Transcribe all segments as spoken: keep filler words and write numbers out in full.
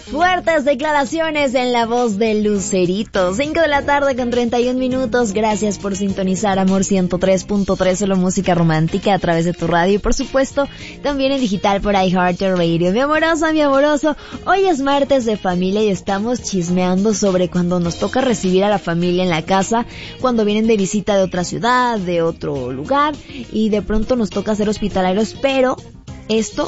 Fuertes declaraciones en la voz de Lucerito. cinco de la tarde con treinta y un minutos. Gracias por sintonizar Amor ciento tres punto tres, solo música romántica a través de tu radio. Y por supuesto, también en digital por iHeartRadio. Mi amorosa, mi amoroso, hoy es martes de familia y estamos chismeando sobre cuando nos toca recibir a la familia en la casa, cuando vienen de visita de otra ciudad, de otro lugar, y de pronto nos toca ser hospitalarios, pero esto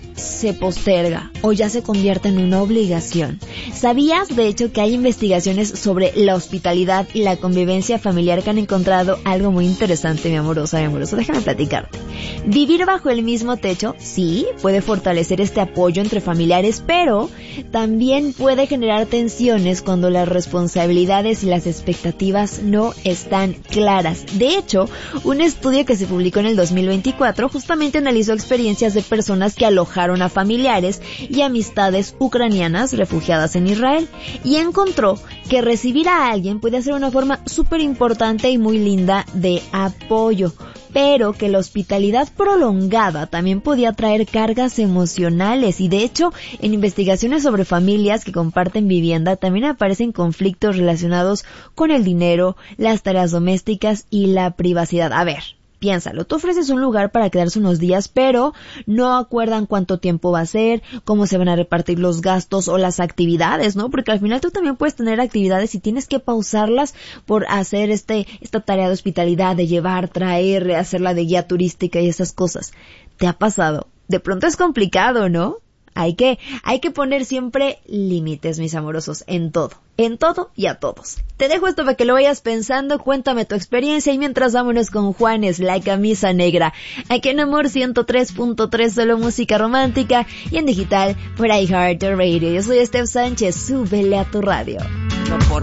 se posterga o ya se convierte en una obligación. ¿Sabías, de hecho, que hay investigaciones sobre la hospitalidad y la convivencia familiar que han encontrado algo muy interesante, mi amorosa, mi amoroso? Déjame platicarte. Vivir bajo el mismo techo, sí, puede fortalecer este apoyo entre familiares, pero también puede generar tensiones cuando las responsabilidades y las expectativas no están claras. De hecho, un estudio que se publicó en el dos mil veinticuatro justamente analizó experiencias de personas que alojaron a familiares y amistades ucranianas refugiadas en Israel y encontró que recibir a alguien puede ser una forma súper importante y muy linda de apoyo, pero que la hospitalidad prolongada también podía traer cargas emocionales y de hecho en investigaciones sobre familias que comparten vivienda también aparecen conflictos relacionados con el dinero, las tareas domésticas y la privacidad. A ver, piénsalo, tú ofreces un lugar para quedarse unos días, pero no acuerdan cuánto tiempo va a ser, cómo se van a repartir los gastos o las actividades, ¿no? Porque al final tú también puedes tener actividades y tienes que pausarlas por hacer este esta tarea de hospitalidad, de llevar, traer, hacerla de guía turística y esas cosas. ¿Te ha pasado? De pronto es complicado, ¿no? Hay que, hay que poner siempre límites, mis amorosos, en todo, en todo y a todos. Te dejo esto para que lo vayas pensando, cuéntame tu experiencia y mientras vámonos con Juanes, La Camisa Negra, aquí en Amor ciento tres punto tres, solo música romántica y en digital por iHeartRadio. Yo soy Steph Sánchez, súbele a tu radio. No por